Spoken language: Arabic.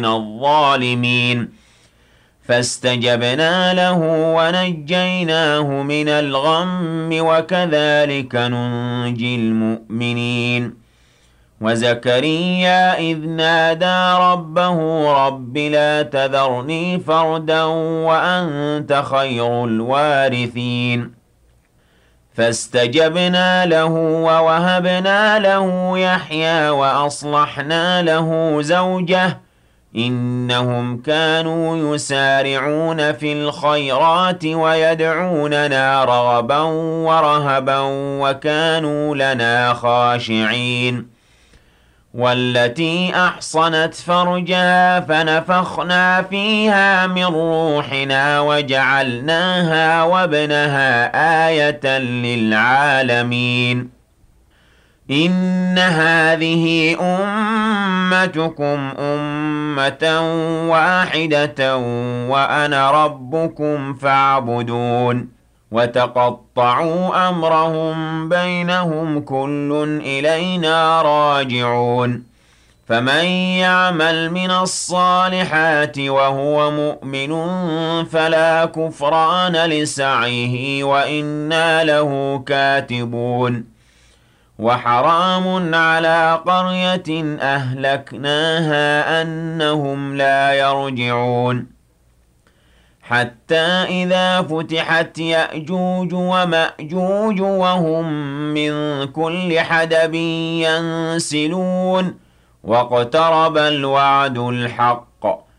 الظالمين فاستجبنا له ونجيناه من الغم وكذلك ننجي المؤمنين وزكريا إذ نادى ربه رب لا تذرني فردا وأنت خير الوارثين فاستجبنا له ووهبنا له يحيى وأصلحنا له زوجه إنهم كانوا يسارعون في الخيرات ويدعوننا رغبا ورهبا وكانوا لنا خاشعين والتي أحصنت فرجها فنفخنا فيها من روحنا وجعلناها وابنها آية للعالمين إن هذه أمتكم أمة واحدة وأنا ربكم فاعبدون وتقطعوا أمرهم بينهم كل إلينا راجعون فمن يعمل من الصالحات وهو مؤمن فلا كفران لسعيه وإنا له كاتبون وحرام على قرية أهلكناها أنهم لا يرجعون حتى إذا فتحت يأجوج ومأجوج وهم من كل حدب ينسلون واقترب الوعد الحق